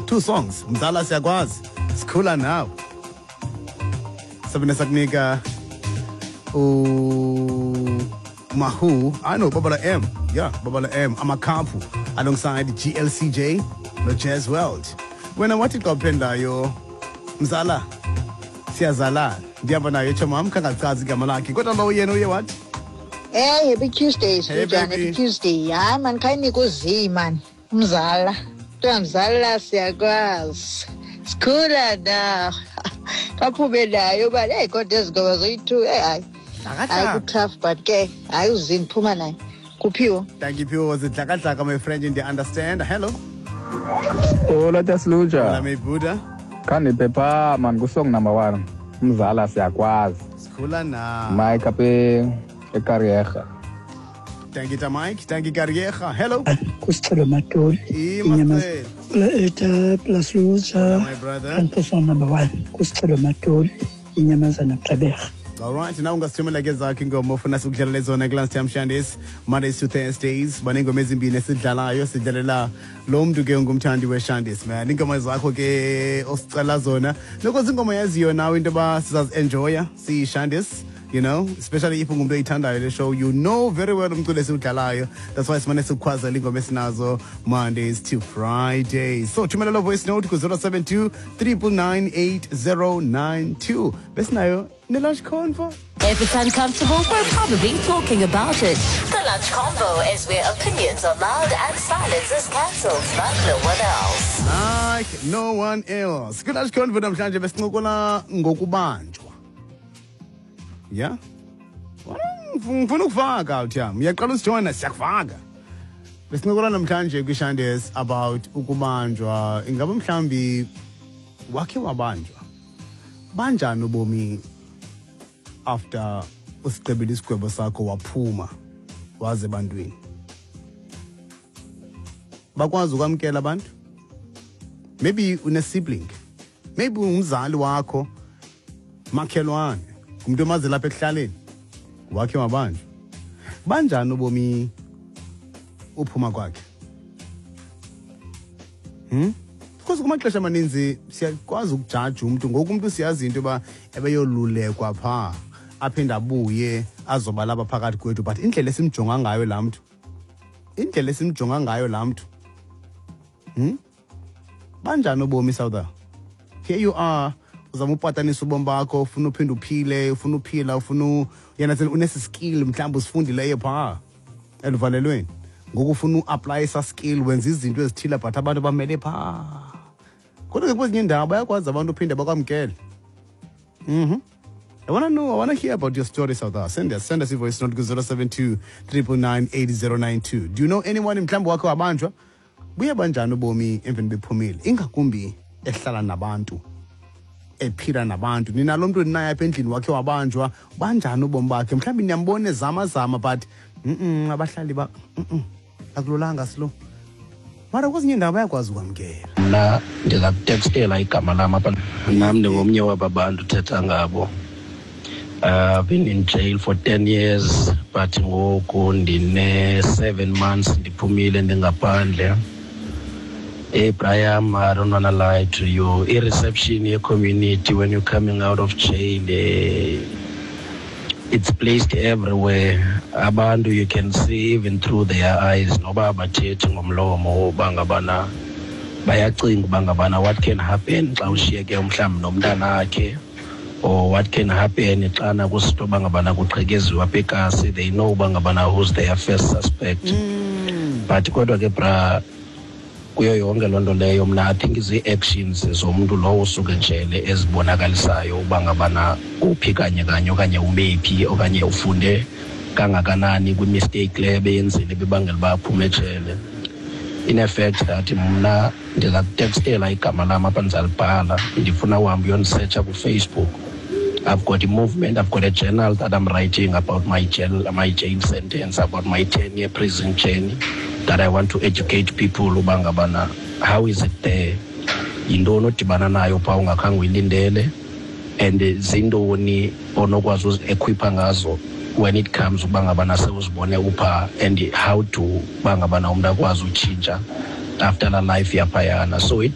2 songs. Mzala siyakwazi. Sikhula nawe. Sabina sakunika Mahu. I know Babala M. Yeah, Babala M. Amakapu alongside GLCJ no Jazz World. When I wanted to open yo Mzala siyazala. Ndiyamba nayo chamam kangachazi igama lakhe. Kodwa lo yena uye wathi? Hey, happy Tuesday, happy Tuesday. Hayi man, khayinika uzi man. Mzala. Mzala siyakwazi. Sikhula na. Kaphume nayo but hey kodwa ezigoba zoyi-2 hayi. Hayi ku-tough but ke hayi uzini phuma nayo. Kuphiwo. Thank you Phiwo. Zidlaka my friend in the understand. Hello. Hola Tasluja. Hola my Buddha. Kani pepa man kusong number 1. Mzala siyakwazi. Sikhula na. Mike ape ekariyega. Thank you Mike. Thank you Kariyega. Hello. Kusicelo Matoli. Eta plus Luza. My brother. And song number 1. Kusicelo Matoli. Inyamazana Tabekha. All right, now ungasithumela ke zakho ingoma ofuna sikudlalela zona kulast time Shandis, Mondays to Thursdays, banengoma ezimbini esidlalayo sidlalela lo muntu ke ngumthandi weShandis man. Ingoma zakho ke osicela zona. Lokho ingoma yaziyo nawe into ba sizazi-enjoya si Shandis, you know, especially if ungumuntu oyithandayo le show, you know very well umculo esiwudlalayo. That's why simane sikukhwazela ingoma esinazo Mondays to Fridays. So thumela lo voice note ku 072 999 8092. Besinayo the lunch convo. If it's uncomfortable, we're probably talking about it. The lunch convo is where opinions are loud and silence is cancelled like no one else. Like no one else. Good lunch convo namhlanje besincokola ngokubanjwa. Yeah? Ngifuna ukufaka out yami. Uyaqala usijoina siyakufaka. Besincokola namhlanje kwiShandis about ukubanjwa. Ingabe mhlambi wakhe wabanjwa. Banjani ubomi after usicebile isigwebo sakho waphuma waze ebantwini? Bakwazi ukwamkela abantu? Maybe une sibling. Maybe umzali wakho makhelwane. Umuntu omazi lapha ekuhlaleni. Wakhe wabanjwa. Banjani ubomi uphuma kwakhe? Because kumaxesha amaninzi siyakwazi ukujudge umuntu ngoku umuntu siyazi into ba ebeyolulekwa pha aphinda abuye azoba laba phakathi kwethu, but indlela esimjonga ngayo la muntu, indlela esimjonga ngayo la muntu, banjani ubomi South? Here you are, uzama upatanisa ubomi bakho, ufuna uphinda uphile, ufuna uphila, ufuna yena unesi skill mhlawumbe usifundileyo pha eluvalelweni, ngoku ufuna uapply esa skill wenza izinto ezithile but abantu bamele pha. Kodwa kwezinye indawo bayakwazi abantu uphinda bakwamkele. I want to hear about your story, South. Send us a voice note to 072 999 8092. Do you know anyone mhlawumbe wakhe wabanjwa? Buye banjani ubomi emveni bephumile? Ingakumbi ehlala nabantu, ephila nabantu. Nina lo muntu ninaye apha endlini wakhe wabanjwa, banjani ubomi bakhe? Mhlawumbe niyambone zama but abahlali ba akululanga slow. Mara kwezinye indawo bayakwazi ukwamkela. Mna ndingakutextela igama lam apha. Nam ndingomnye waba bantu uthetha ngabo. I've been in jail for 10 years, but ngoku ndine 7 months ndiphumile ndingaphandle. Brian, I don't want to lie to you. I-reception ye-community when you're coming out of jail, it's placed everywhere. Abantu you can see even through their eyes. Noba abathethi ngomlomo bangabana bayacinga bangabana what can happen xa ushiyeke umhlawumbi nomntana akhe, or what can happen xana kusito bangabana kuqhekeziwe apha ekasi. They know bangabana who's their first suspect. But kodwa ke bra kuyo yonke loo nto leyo mna I think zi-actions zomuntu lowo usuke njele ezibonakalisayo bangabana uphi kanye okanye umephi okanye ufunde kangakanani kwi-mistake leyo beyenzile bebangela uba aphume ejele. In effect that mna ndingakutextela igama lam apha ndizalibhala, ndifuna uhambe uyondisearcha kuFacebook. I've got a movement, I've got a journal that I'm writing about my jail sentence, about my 10-year prison journey, that I want to educate people ubangabana how is it there, yintoni odibana nayo pha ungakhange uyilindele, and zintoni onokwazi uzi-equipha ngazo when it comes ubangabana sewuzibone upha, and how to bangabana umuntu akwazi utshintsha after la life yaphayana. So